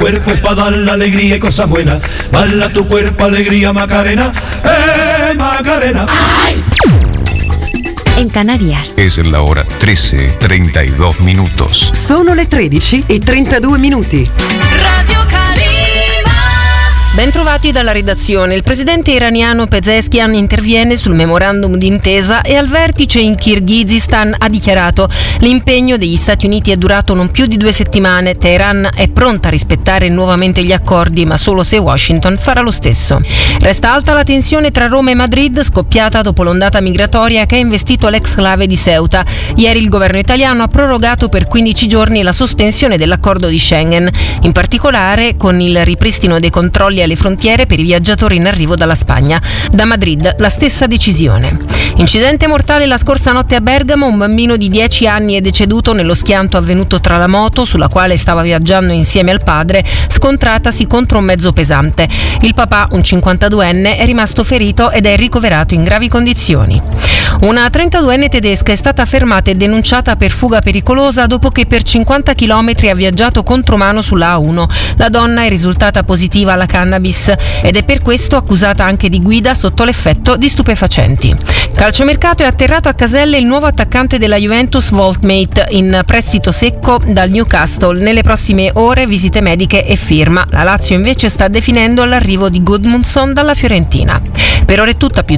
cuerpo es pa' dar la alegría y cosas buenas. Bala tu cuerpo, alegría, Macarena. Macarena. En Canarias es la hora 13:32 minutos. Sono le 13:32. Radio Calima. Bentrovati dalla redazione. Il presidente iraniano Pezeshkian interviene sul memorandum d'intesa e al vertice in Kirghizistan ha dichiarato: l'impegno degli Stati Uniti è durato non più di 2 settimane. Teheran è pronta a rispettare nuovamente gli accordi, ma solo se Washington farà lo stesso. Resta alta la tensione tra Roma e Madrid, scoppiata dopo l'ondata migratoria che ha investito l'ex-clave di Ceuta. Ieri il governo italiano ha prorogato per 15 giorni la sospensione dell'accordo di Schengen, in particolare con il ripristino dei controlli alle frontiere per i viaggiatori in arrivo dalla Spagna. Da Madrid la stessa decisione. Incidente mortale la scorsa notte a Bergamo. Un bambino di 10 anni è deceduto nello schianto avvenuto tra la moto, sulla quale stava viaggiando insieme al padre, scontratasi contro un mezzo pesante. Il papà, un 52enne, è rimasto ferito ed è ricoverato in gravi condizioni. Una 32enne tedesca è stata fermata e denunciata per fuga pericolosa dopo che per 50 km ha viaggiato contromano sulla A1. La donna è risultata positiva alla cannabis ed è per questo accusata anche di guida sotto l'effetto di stupefacenti. Calciomercato, è atterrato a Caselle il nuovo attaccante della Juventus Voltmate, in prestito secco dal Newcastle. Nelle prossime ore visite mediche e firma. La Lazio invece sta definendo l'arrivo di Gudmundsson dalla Fiorentina. Per ora è tutto, a più